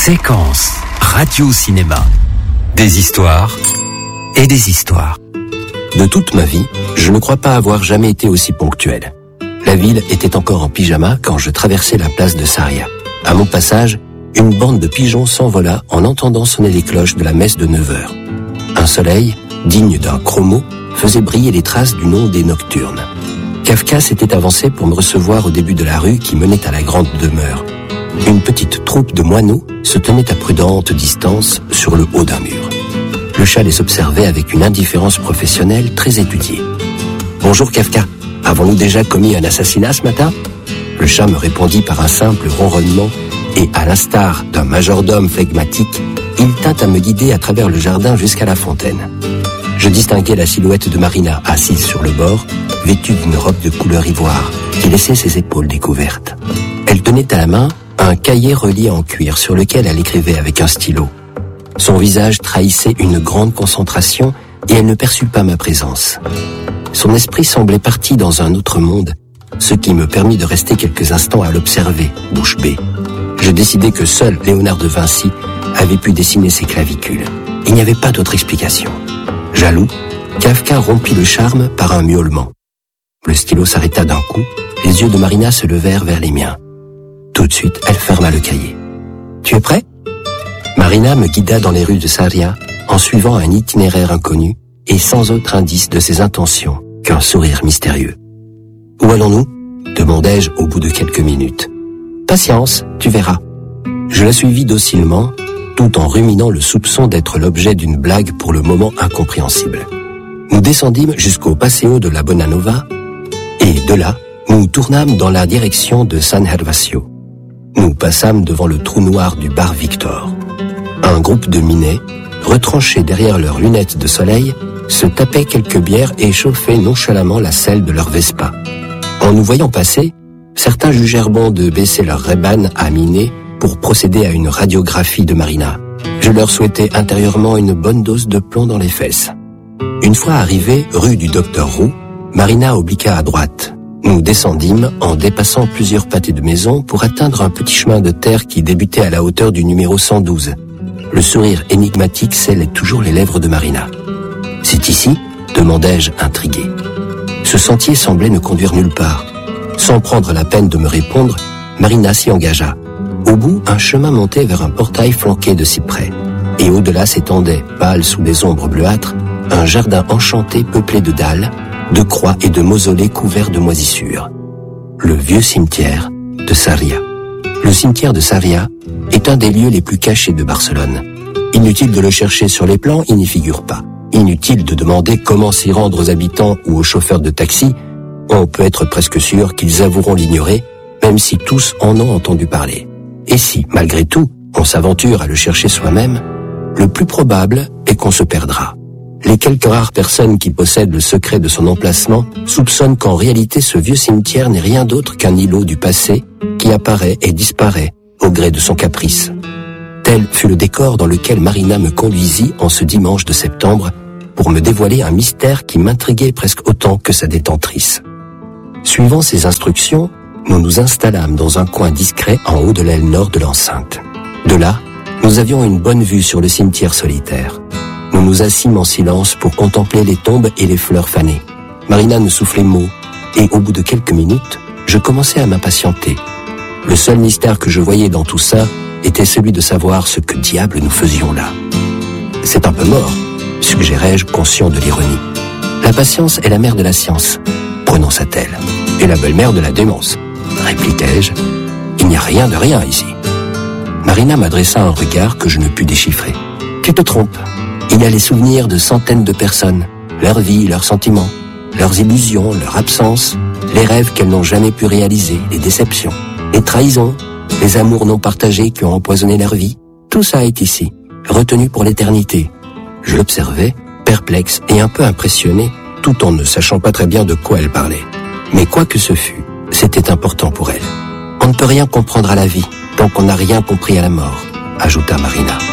Séquence radio-cinéma. Des histoires et des histoires. De toute ma vie, je ne crois pas avoir jamais été aussi ponctuel. La ville était encore en pyjama quand je traversais la place de Sarria. À mon passage, une bande de pigeons s'envola en entendant sonner les cloches de la messe de 9h. Un soleil, digne d'un chromo, faisait briller les traces d'une ondée nocturne. Kafka s'était avancé pour me recevoir au début de la rue qui menait à la grande demeure. Une petite troupe de moineaux se tenait à prudente distance sur le haut d'un mur. Le chat les observait avec une indifférence professionnelle très étudiée. « Bonjour Kafka, avons-nous déjà commis un assassinat ce matin ?» Le chat me répondit par un simple ronronnement et, à l'instar d'un majordome flegmatique, il tint à me guider à travers le jardin jusqu'à la fontaine. Je distinguai la silhouette de Marina assise sur le bord, vêtue d'une robe de couleur ivoire qui laissait ses épaules découvertes. Elle tenait à la main un cahier relié en cuir sur lequel elle écrivait avec un stylo. Son visage trahissait une grande concentration et elle ne perçut pas ma présence. Son esprit semblait parti dans un autre monde, ce qui me permit de rester quelques instants à l'observer, bouche bée. Je décidai que seul Léonard de Vinci avait pu dessiner ses clavicules. Il n'y avait pas d'autre explication. Jaloux, Kafka rompit le charme par un miaulement. Le stylo s'arrêta d'un coup, les yeux de Marina se levèrent vers les miens. Tout de suite, elle ferma le cahier. « Tu es prêt ?» Marina me guida dans les rues de Sarria en suivant un itinéraire inconnu et sans autre indice de ses intentions qu'un sourire mystérieux. « Où allons-nous ?» demandai-je au bout de quelques minutes. « Patience, tu verras. » Je la suivis docilement, tout en ruminant le soupçon d'être l'objet d'une blague pour le moment incompréhensible. Nous descendîmes jusqu'au Paseo de la Bonanova et de là, nous tournâmes dans la direction de San Gervasio. Nous passâmes devant le trou noir du bar Victor. Un groupe de minets, retranchés derrière leurs lunettes de soleil, se tapaient quelques bières et chauffaient nonchalamment la selle de leur Vespa. En nous voyant passer, certains jugèrent bon de baisser leur Ray-Ban à miner pour procéder à une radiographie de Marina. Je leur souhaitais intérieurement une bonne dose de plomb dans les fesses. Une fois arrivés rue du Docteur Roux, Marina obliqua à droite. Nous descendîmes en dépassant plusieurs pâtés de maison pour atteindre un petit chemin de terre qui débutait à la hauteur du numéro 112. Le sourire énigmatique scellait toujours les lèvres de Marina. « C'est ici ?» demandai-je intrigué. Ce sentier semblait ne conduire nulle part. Sans prendre la peine de me répondre, Marina s'y engagea. Au bout, un chemin montait vers un portail flanqué de cyprès. Et au-delà s'étendait, pâle sous des ombres bleuâtres, un jardin enchanté peuplé de dalles, de croix et de mausolées couverts de moisissures. Le vieux cimetière de Sarria. Le cimetière de Sarria est un des lieux les plus cachés de Barcelone. Inutile de le chercher sur les plans, il n'y figure pas. Inutile de demander comment s'y rendre aux habitants ou aux chauffeurs de taxi. On peut être presque sûr qu'ils avoueront l'ignorer, même si tous en ont entendu parler. Et si, malgré tout, on s'aventure à le chercher soi-même, le plus probable est qu'on se perdra. Les quelques rares personnes qui possèdent le secret de son emplacement soupçonnent qu'en réalité ce vieux cimetière n'est rien d'autre qu'un îlot du passé qui apparaît et disparaît au gré de son caprice. Tel fut le décor dans lequel Marina me conduisit en ce dimanche de septembre pour me dévoiler un mystère qui m'intriguait presque autant que sa détentrice. Suivant ses instructions, nous nous installâmes dans un coin discret en haut de l'aile nord de l'enceinte. De là, nous avions une bonne vue sur le cimetière solitaire. Nous nous assîmes en silence pour contempler les tombes et les fleurs fanées. Marina ne soufflait mot, et au bout de quelques minutes, je commençais à m'impatienter. Le seul mystère que je voyais dans tout ça était celui de savoir ce que diable nous faisions là. « C'est un peu mort », suggérai-je, conscient de l'ironie. « La patience est la mère de la science », prononça-t-elle. « Et la belle-mère de la démence », répliquai-je. « Il n'y a rien de rien ici. » Marina m'adressa un regard que je ne pus déchiffrer. « Tu te trompes. Il y a les souvenirs de centaines de personnes, leur vie, leurs sentiments, leurs illusions, leur absence, les rêves qu'elles n'ont jamais pu réaliser, les déceptions, les trahisons, les amours non partagés qui ont empoisonné leur vie. Tout ça est ici, retenu pour l'éternité. » Je l'observais, perplexe et un peu impressionné, tout en ne sachant pas très bien de quoi elle parlait. Mais quoi que ce fût, c'était important pour elle. « On ne peut rien comprendre à la vie tant qu'on n'a rien compris à la mort », ajouta Marina.